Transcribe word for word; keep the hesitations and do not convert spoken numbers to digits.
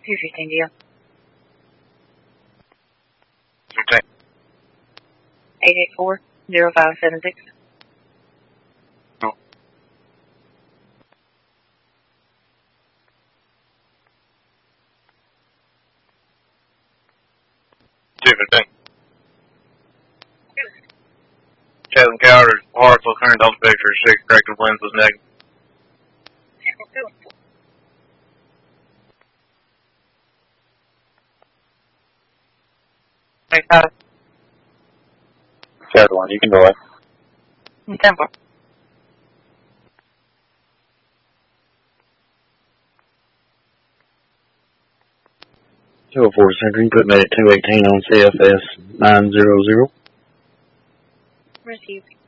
two fifteen deal. Okay. eight eight four, zero five seven six. No. two fifteen. Kevin Cowder, Hartsville, current Delta Victor, six, corrective lens was negative. twenty-five. Shadow one, you can go away. ten four. two oh four Century, put me at two eighteen on C F S nine zero zero. Received.